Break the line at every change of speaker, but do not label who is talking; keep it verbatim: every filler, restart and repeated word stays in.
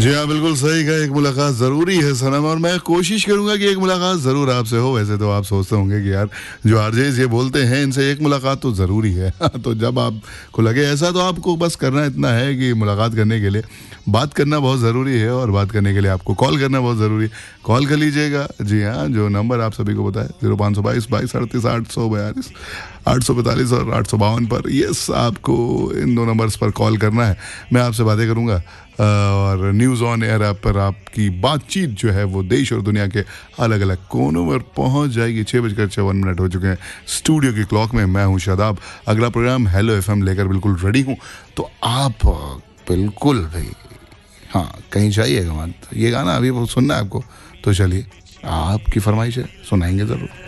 जी हाँ, बिल्कुल सही कहा, एक मुलाकात ज़रूरी है सनम, और मैं कोशिश करूँगा कि एक मुलाकात ज़रूर आपसे हो। वैसे तो आप सोचते होंगे कि यार जो आरजेज़ ये बोलते हैं इनसे एक मुलाकात तो ज़रूरी है। तो जब आपको लगे ऐसा, तो आपको बस करना इतना है कि मुलाकात करने के लिए बात करना बहुत ज़रूरी है, और बात करने के लिए आपको कॉल करना बहुत ज़रूरी है। कॉल कर लीजिएगा, जी हाँ, जो नंबर आप सभी को पता है, ज़ीरो पाँच सौ बाईस बाईस अड़तीस आठ सौ बयालीस आठ सौ पैंतालीस और आठ सौ बावन पर। यस, आपको इन दो नंबर्स पर कॉल करना है, मैं आपसे बातें करूँगा, और न्यूज़ ऑन एयर ऐप पर आपकी बातचीत जो है वो देश और दुनिया के अलग अलग कोनों पर पहुंच जाएगी। छः बजकर चौवन मिनट हो चुके हैं स्टूडियो की क्लॉक में। मैं हूं शादाब, अगला प्रोग्राम हेलो एफएम लेकर बिल्कुल रेडी हूं, तो आप बिल्कुल भाई हाँ कहीं जाइएगा मत। ये गाना अभी सुनना है आपको, तो चलिए, आपकी फरमाइश है, सुनाएंगे ज़रूर।